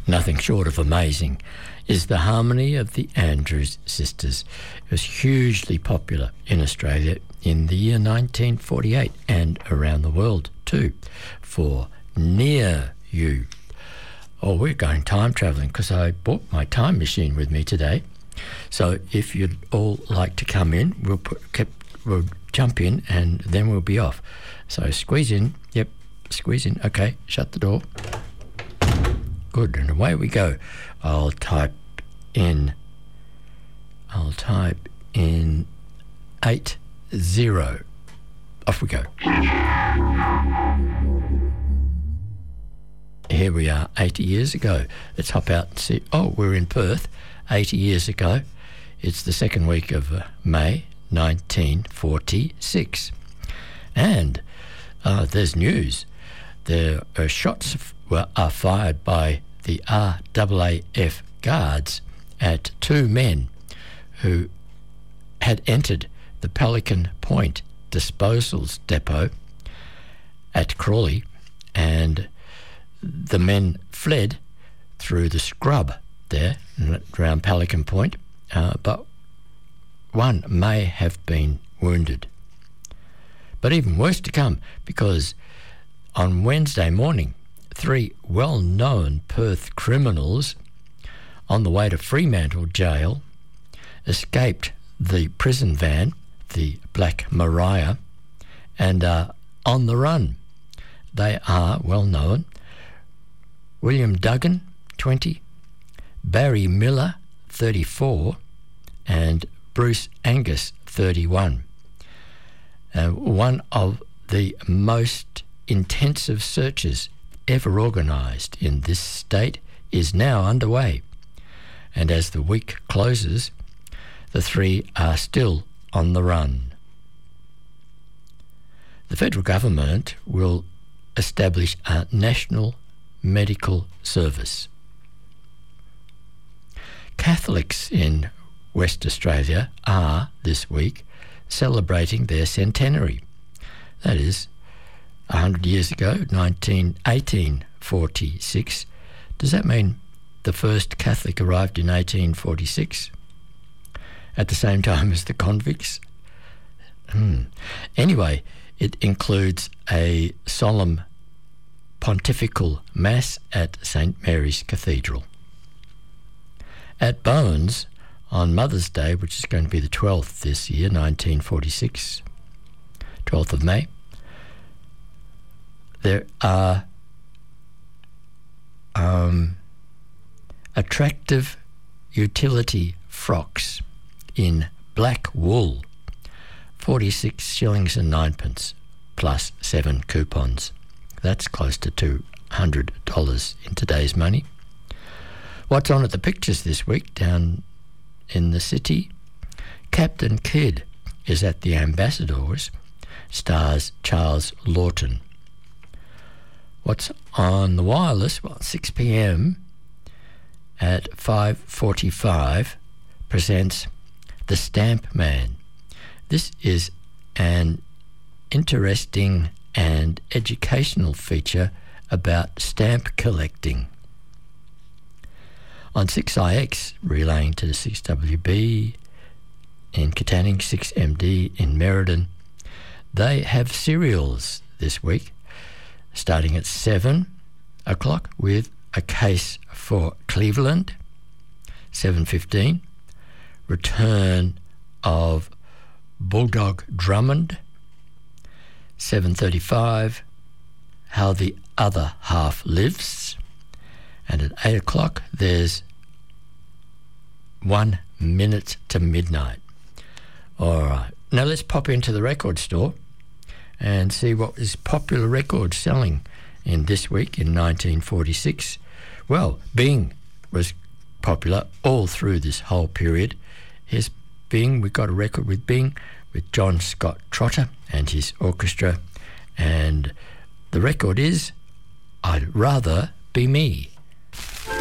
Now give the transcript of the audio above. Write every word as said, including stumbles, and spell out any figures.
nothing short of amazing, is the harmony of the Andrews Sisters. It was hugely popular in Australia in the year nineteen forty-eight and around the world too, for Near You. Oh, we're going time travelling because I brought my time machine with me today. So if you'd all like to come in, we'll put, keep, we'll jump in and then we'll be off. So squeeze in. Yep, squeeze in. Okay, shut the door. Good, and away we go. I'll type in, I'll type in eight zero. Off we go. Here we are, eighty years ago. Let's hop out and see. Oh, we're in Perth, eighty years ago. It's the second week of uh, May, nineteen forty-six. And uh, there's news. There are shots f- were, are fired by the R A A F guards at two men who had entered the Pelican Point disposals depot at Crawley, and the men fled through the scrub there around Pelican Point, uh, but one may have been wounded. But even worse to come, because on Wednesday morning, three well-known Perth criminals on the way to Fremantle Jail escaped the prison van, the Black Maria, and are on the run. They are well-known: William Duggan, twenty, Barry Miller, thirty-four, and Bruce Angus, thirty-one. Uh, one of the most intensive searches ever organised in this state is now underway, and as the week closes, the three are still on the run. The federal government will establish a national medical service. Catholics in West Australia are, this week, celebrating their centenary. That is, one hundred years ago, eighteen forty-six. Does that mean the first Catholic arrived in eighteen forty-six? At the same time as the convicts? Hmm. Anyway, it includes a solemn pontifical mass at Saint Mary's Cathedral. At Bones, on Mother's Day, which is going to be the twelfth this year, nineteen forty-six, twelfth of May, there are um, attractive utility frocks in black wool, forty-six shillings and ninepence, plus seven coupons. That's close to two hundred dollars in today's money. What's on at the pictures this week down in the city? Captain Kidd is at the Ambassadors, stars Charles Lawton. What's on the wireless? Well, six p.m. at five forty-five presents The Stamp Man. This is an interesting and educational feature about stamp collecting. On six I X, relaying to the six W B in Katanning, six M D in Merredin, they have serials this week, starting at seven o'clock with A Case for Cleveland, seven fifteen, Return of Bulldog Drummond, seven thirty-five, How the Other Half Lives, and at eight o'clock there's One Minute to Midnight. All right, now let's pop into the record store and see what is popular record selling in this week in nineteen forty-six. Well, Bing was popular all through this whole period. Here's Bing. We got a record with Bing with John Scott Trotter and his orchestra, and the record is I'd Rather Be Me.